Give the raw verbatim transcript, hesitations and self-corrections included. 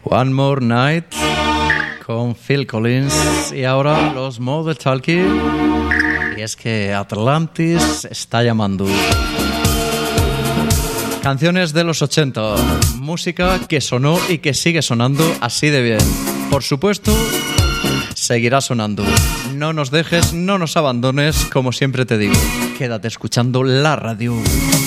One More Night con Phil Collins y ahora los Mother Talkie. Y es que Atlantis está llamando. Canciones de los ochenta, música que sonó y que sigue sonando así de bien. Por supuesto, seguirá sonando. No nos dejes, no nos abandones, como siempre te digo. Quédate escuchando la radio.